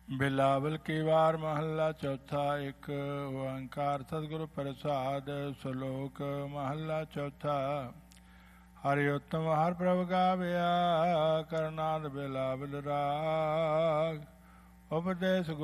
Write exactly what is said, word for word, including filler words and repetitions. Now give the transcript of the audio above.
ਬਿਲਾਵਲ ਕੀ ਵਾਰ ਮਹੱਲਾ ਚੌਥਾ। ਇੱਕ ਓੰਕਾਰ ਸਤਿਗੁਰੂ ਪ੍ਰਸਾਦ। ਸ਼ਲੋਕ ਮਹੱਲਾ ਚੌਥਾ। ਹਰਿ ਉਤਮ ਹਰਿ ਪ੍ਰਭ ਗਾਵਿਆ, ਕਰਨਾਦ ਬਿਲਾਵਲ ਰਾਗ। ਉਪਦੇਸ਼